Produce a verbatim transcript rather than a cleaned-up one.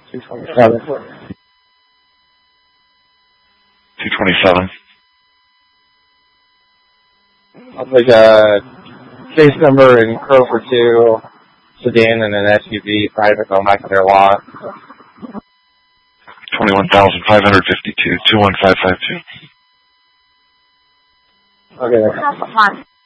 two twenty-seven. two twenty-seven. I'll take a case number in Crow for two, sedan and an S U V, private, going back to their lot. twenty-one thousand five hundred fifty-two, two one five five two. Okay.